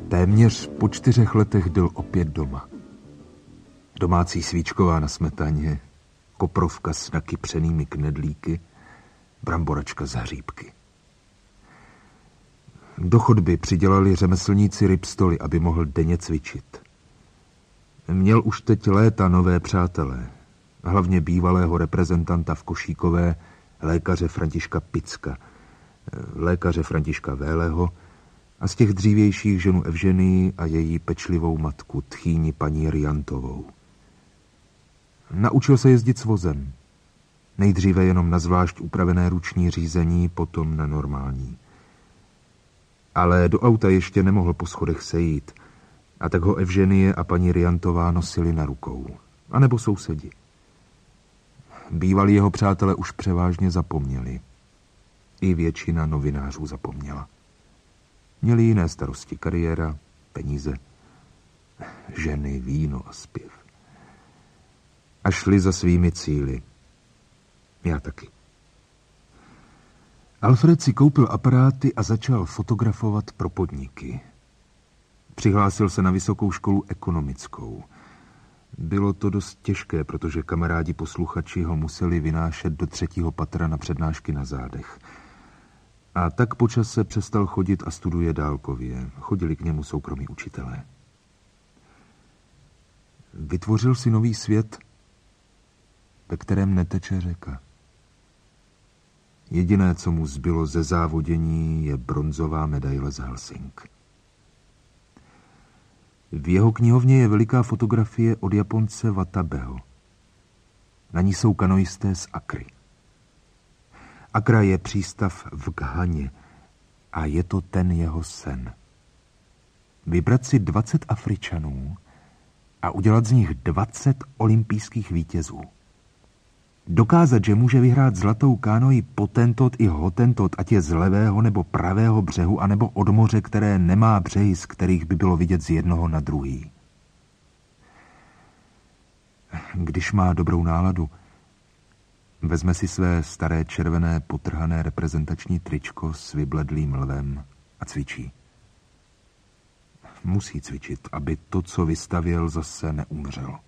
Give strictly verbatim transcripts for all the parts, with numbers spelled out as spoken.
Téměř po čtyřech letech byl opět doma. Domácí svíčková na smetaně, koprovka s nakypřenými knedlíky, bramboračka z hříbky. Do chodby přidělali řemeslníci rybstoly, aby mohl denně cvičit. Měl už teď léta nové přátelé, hlavně bývalého reprezentanta v Košíkové, lékaře Františka Picka, lékaře Františka Vélého a z těch dřívějších ženu Evženii a její pečlivou matku, tchýni paní Riantovou. Naučil se jezdit s vozem. Nejdříve jenom na zvlášť upravené ruční řízení, potom na normální. Ale do auta ještě nemohl po schodech sejít, a tak ho Evženie a paní Riantová nosili na rukou. A nebo sousedi. Bývalí jeho přátelé už převážně zapomněli. I většina novinářů zapomněla. Měli jiné starosti, kariéra, peníze, ženy, víno a zpěv. A šli za svými cíli. Já taky. Alfred si koupil aparáty a začal fotografovat pro podniky. Přihlásil se na vysokou školu ekonomickou. Bylo to dost těžké, protože kamarádi posluchači ho museli vynášet do třetího patra na přednášky na zádech. A tak po čase přestal chodit a studuje dálkově. Chodili k němu soukromí učitelé. Vytvořil si nový svět, ve kterém neteče řeka. Jediné, co mu zbylo ze závodění, je bronzová medaile z Helsing. V jeho knihovně je veliká fotografie od Japonce Watabeho. Na ní jsou kanoisté z Akry. Akra je přístav v Ghaně a je to ten jeho sen. Vybrat si dvacet Afričanů a udělat z nich dvacet olympijských vítězů. Dokázat, že může vyhrát zlatou kánoji Potentot i Hotentot, ať je z levého nebo pravého břehu, anebo od moře, které nemá břehy, z kterých by bylo vidět z jednoho na druhý. Když má dobrou náladu, vezme si své staré červené potrhané reprezentační tričko s vybledlým lvem a cvičí. Musí cvičit, aby to, co vystavěl, zase neumřelo.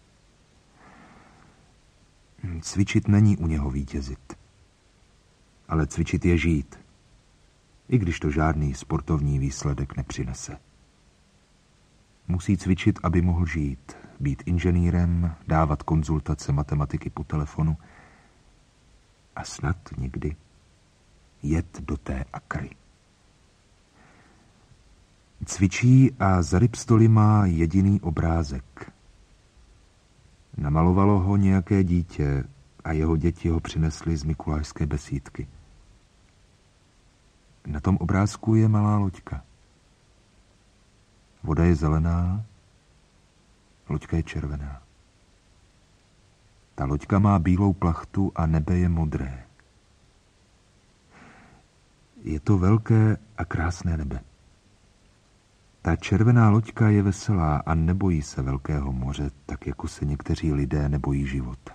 Cvičit není u něho vítězit, ale cvičit je žít, i když to žádný sportovní výsledek nepřinese. Musí cvičit, aby mohl žít, být inženýrem, dávat konzultace matematiky po telefonu a snad někdy jet do té Akry. Cvičí a za rybstoly má jediný obrázek. Namalovalo ho nějaké dítě a jeho děti ho přinesly z mikulášské besídky. Na tom obrázku je malá loďka. Voda je zelená, loďka je červená. Ta loďka má bílou plachtu a nebe je modré. Je to velké a krásné nebe. Ta červená loďka je veselá a nebojí se velkého moře, tak jako se někteří lidé nebojí života.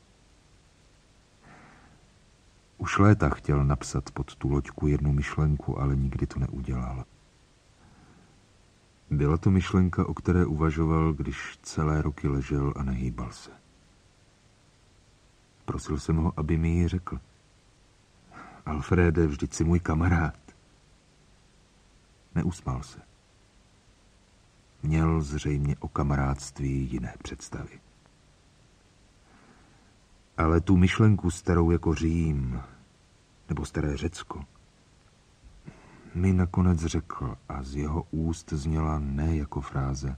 Už léta chtěl napsat pod tu loďku jednu myšlenku, ale nikdy to neudělal. Byla to myšlenka, o které uvažoval, když celé roky ležel a nehýbal se. Prosil jsem ho, aby mi ji řekl. Alfrede, vždyť jsi můj kamarád. Neusmál se. Měl zřejmě o kamarádství jiné představy. Ale tu myšlenku starou jako Řím, nebo staré Řecko, mi nakonec řekl a z jeho úst zněla ne jako fráze,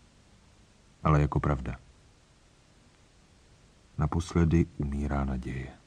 ale jako pravda. Naposledy umírá naděje.